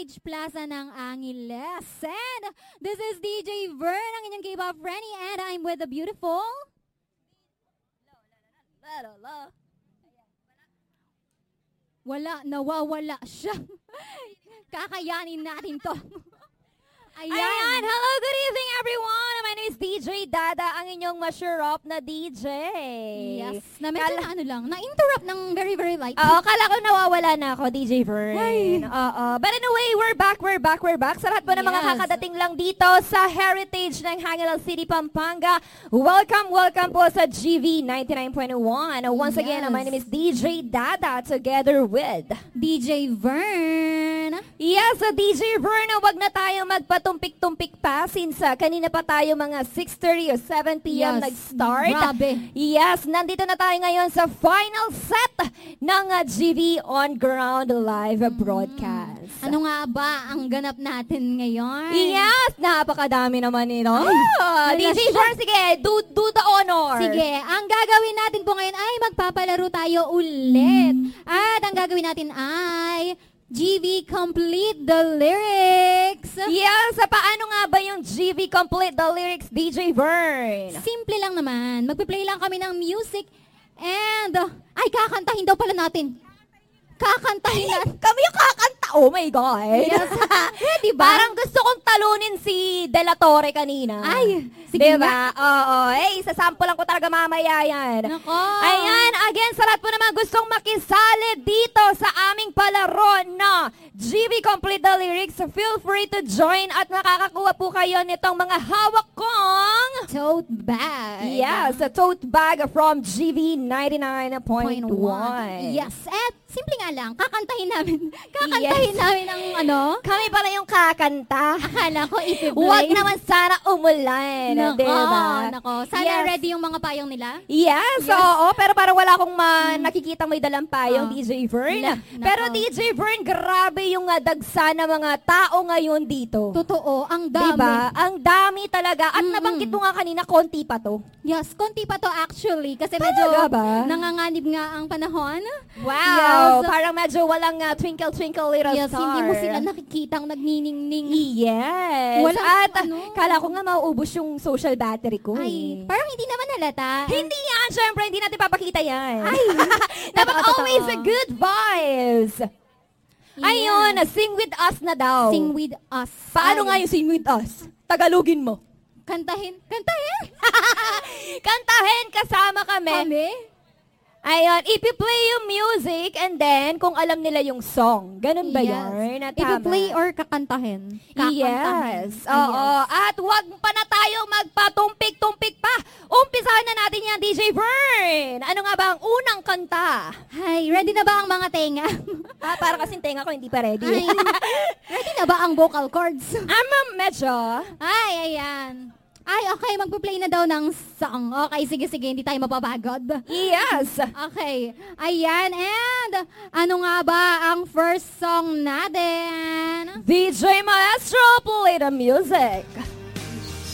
Plaza ng Angeles. And this is DJ Vern, ang inyong K-pop Frenny, and I'm with the beautiful... Nawawala siya. Kakayanin natin to. Ayan. Hello, good evening everyone. My name is DJ Dada, ang inyong mashurup na DJ. Yes. Na medyo na-interrupt ng very, very light. Oo, kala ko nawawala na ako, DJ Vern. Ay. Oo. But anyway, we're back. Sa lahat po ng mga kakadating lang dito sa Heritage ng Hangil City, Pampanga. Welcome po sa GV 99.1. Once again, my name is DJ Dada together with DJ Vern. Yes, DJ Vern, wag na tayo magpatumpik-tumpik pa since kanina pa tayo mga 6:30 or 7 p.m. nag-start. Grabe. Yes, nandito na tayo ngayon sa final set ng GV On Ground live broadcast. Ano nga ba ang ganap natin ngayon? Yes, napakadami naman nito. DJ Vern, sige, do the honor. Sige, ang gagawin natin po ngayon ay magpapalaro tayo ulit. At ang gagawin natin ay GV Complete the Lyrics. Yes, paano nga ba yung GV Complete the Lyrics, DJ Vern? Simple lang naman. Magpi-play lang kami ng music and kakantahin daw pala natin. Kakantahin natin. Kami yung kakanta. Oh my God. Yes. Ready ba? Parang gusto kong talunin si De La Torre kanina. Ay, sige diba? Oo. Sasampulan ko talaga mamaya yan. Nako. Ayan, again, sa lahat po naman gustong makisali dito sa aming palaro na GV Complete the Lyrics, feel free to join at makakakuha po kayo nitong mga hawak kong tote bag. Yes, a tote bag from GV 99.1. Yes, at simple nga lang, kakantahin namin ang ano. Kami pala yung kakanta. Akala ko i-play. Huwag naman sana umulan. Nako. Sana ready yung mga payong nila? Yes, oo. Pero parang wala akong nakikitang may dalang payong, DJ Vern. Pero DJ Vern, grabe yung dagsa ng mga tao ngayon dito. Totoo, ang dami. Diba? Ang dami talaga. At nabanggit mo nga kanina, konti pa to. Yes, konti pa to actually. Kasi medyo nanganganib nga ang panahon. Wow. Yes. Parang medyo walang twinkle, twinkle, little star. Hindi mo sila nakikitang nagniningning. Yes. At kala ko nga mauubos yung social battery ko. Ay, parang hindi naman halata. Hindi yan. Siyempre, hindi natin papakita yan. Ay, dapat always a good vibes. Yeah. Ayun, sing with us na daw. Sing with us. Paano nga yung sing with us? Tagalogin mo. Kantahin. Kantahin kasama kami. Ayun, ipi-play yung music and then kung alam nila yung song. Ganun ba yun? Ipi-play or kakantahin? Yes. Oo. At wag pa na tayo magpatumpik-tumpik pa. Umpisahan na natin yan, DJ Vern. Ano nga ba ang unang kanta? Ay, ready na ba ang mga tenga? Para kasing tenga ko hindi pa ready. Ay, ready na ba ang vocal cords? Medyo. Ay, ayan. Ay, okay, magpo-play na daw ng song. Okay, sige, hindi tayo mapapagod. Yes. Okay, ayan, and ano nga ba ang first song natin? DJ Maestro, play the music.